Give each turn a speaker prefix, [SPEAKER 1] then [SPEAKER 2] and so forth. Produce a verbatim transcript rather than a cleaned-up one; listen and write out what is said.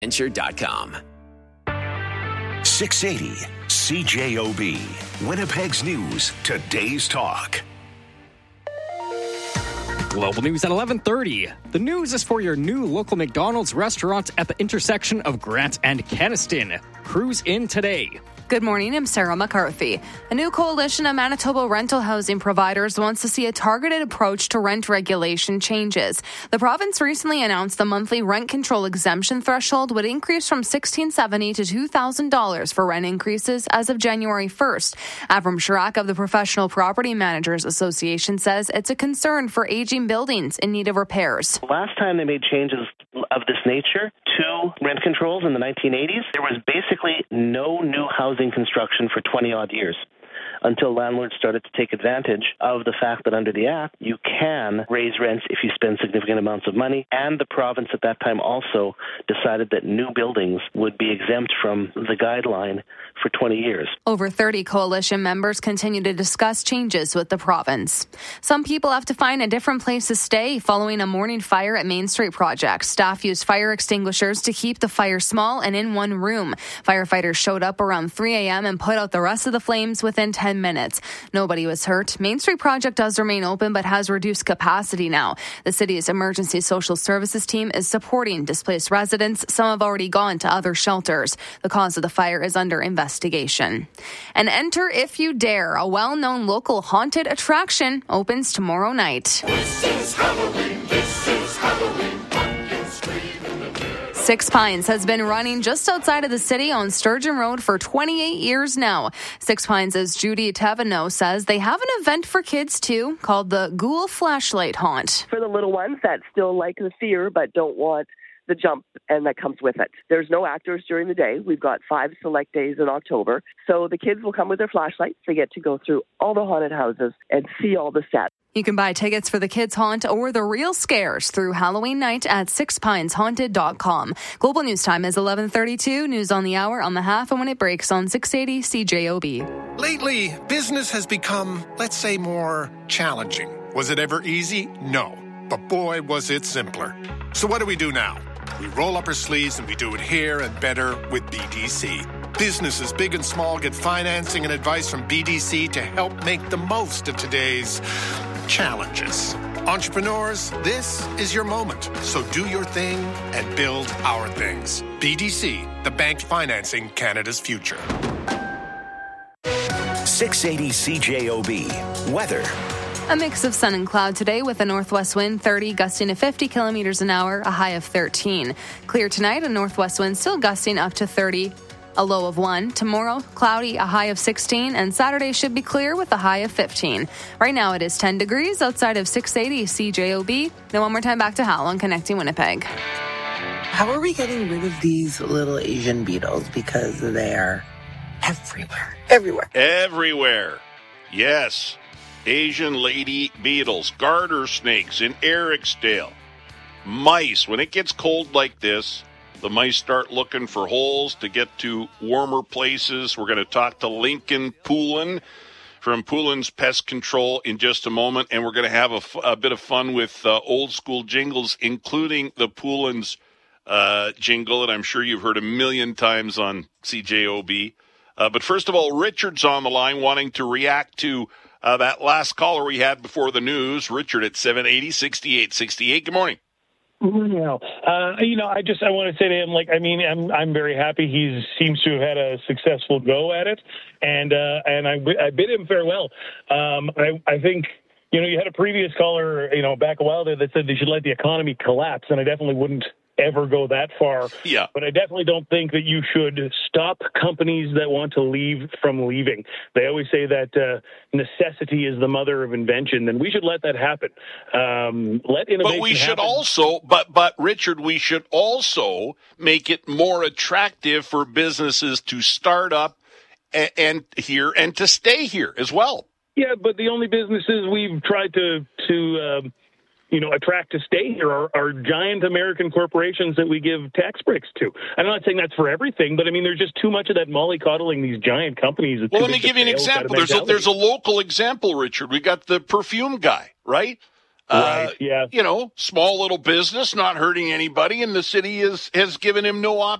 [SPEAKER 1] Venture dot com.
[SPEAKER 2] six eighty C J O B, Winnipeg's News, today's talk.
[SPEAKER 3] Global News at eleven thirty. The news is for your new local McDonald's restaurant at the intersection of Grant and Kenaston. Cruise in today.
[SPEAKER 4] Good morning, I'm Sarah McCarthy. A new coalition of Manitoba rental housing providers wants to see a targeted approach to rent regulation changes. The province recently announced the monthly rent control exemption threshold would increase from sixteen seventy to two thousand dollars for rent increases as of January first. Avram Shirak of the Professional Property Managers Association says it's a concern for aging buildings in need of repairs.
[SPEAKER 5] Last time they made changes of this nature to rent controls in the nineteen eighties, there was basically no new housing construction for twenty odd years, until landlords started to take advantage of the fact that under the Act, you can raise rents if you spend significant amounts of money. And the province at that time also decided that new buildings would be exempt from the guideline for twenty years.
[SPEAKER 4] Over thirty coalition members continue to discuss changes with the province. Some people have to find a different place to stay following a morning fire at Main Street Project. Staff used fire extinguishers to keep the fire small and in one room. Firefighters showed up around three a.m. and put out the rest of the flames within ten minutes. Nobody was hurt. Main Street Project does remain open but has reduced capacity now. The city's emergency social services team is supporting displaced residents. Some have already gone to other shelters. The cause of the fire is under investigation. And enter If You Dare, a well-known local haunted attraction, opens tomorrow night.
[SPEAKER 6] This is Halloween, this is Halloween.
[SPEAKER 4] Six Pines has been running just outside of the city on Sturgeon Road for twenty-eight years now. Six Pines' Judy Teveno says they have an event for kids too called the Ghoul Flashlight Haunt.
[SPEAKER 7] For the little ones that still like the fear but don't want the jump and that comes with it. There's no actors during the day. We've got five select days in October. So the kids will come with their flashlights. They get to go through all the haunted houses and see all the sets.
[SPEAKER 4] You can buy tickets for the Kids Haunt or the Real Scares through Halloween night at six pines haunted dot com. Global News Time is eleven thirty-two. News on the hour, on the half, and when it breaks on six eighty C J O B.
[SPEAKER 8] Lately, business has become, let's say, more challenging. Was it ever easy? No. But boy, was it simpler. So what do we do now? We roll up our sleeves and we do it here and better with B D C. Businesses big and small get financing and advice from B D C to help make the most of today's challenges. Entrepreneurs, this is your moment. So do your thing and build our things. B D C, the bank financing Canada's future.
[SPEAKER 2] six eighty C J O B, weather.
[SPEAKER 4] A mix of sun and cloud today with a northwest wind thirty, gusting to fifty kilometers an hour, a high of thirteen. Clear tonight, a northwest wind still gusting up to thirty. A low of one. Tomorrow, cloudy, a high of sixteen, and Saturday should be clear with a high of fifteen. Right now it is ten degrees outside of six eighty C J O B. Now one more time back to Hal on Connecting Winnipeg.
[SPEAKER 9] How are we getting rid of these little Asian beetles? Because they are everywhere. Everywhere.
[SPEAKER 10] Everywhere. Yes. Asian lady beetles, garter snakes in Ericsdale. Mice. When it gets cold like this, the mice start looking for holes to get to warmer places. We're going to talk to Lincoln Poulin from Poulin's Pest Control in just a moment, and we're going to have a, f- a bit of fun with uh, old school jingles, including the Poulin's uh, jingle, and I'm sure you've heard a million times on C J O B. Uh, but first of all, Richard's on the line wanting to react to uh, that last caller we had before the news. Richard at seven eighty, sixty-eight sixty-eight. Good morning.
[SPEAKER 11] No, uh, you know, I just I want to say to him, like, I mean, I'm I'm very happy he seems to have had a successful go at it, and uh, and I, I bid him farewell. Um, I I think, you know, you had a previous caller, you know, back a while there that said they should let the economy collapse, and I definitely wouldn't ever go that far.
[SPEAKER 10] Yeah.
[SPEAKER 11] But I definitely don't think that you should stop companies that want to leave from leaving. They always say that uh, necessity is the mother of invention, and we should let that happen. Um, let innovation
[SPEAKER 10] But we should
[SPEAKER 11] happen.
[SPEAKER 10] also, but, but Richard, we should also make it more attractive for businesses to start up and, and here and to stay here as well.
[SPEAKER 11] Yeah, but the only businesses we've tried to, to um, you know, attract to stay here are, are giant American corporations that we give tax breaks to. I'm not saying that's for everything, but I mean, there's just too much of that mollycoddling these giant companies.
[SPEAKER 10] Well, let me give you an example. There's a, there's a local example, Richard. We got the perfume guy, right? Uh,
[SPEAKER 11] right, yeah.
[SPEAKER 10] You know, small little business, not hurting anybody, and the city is, has given him no op-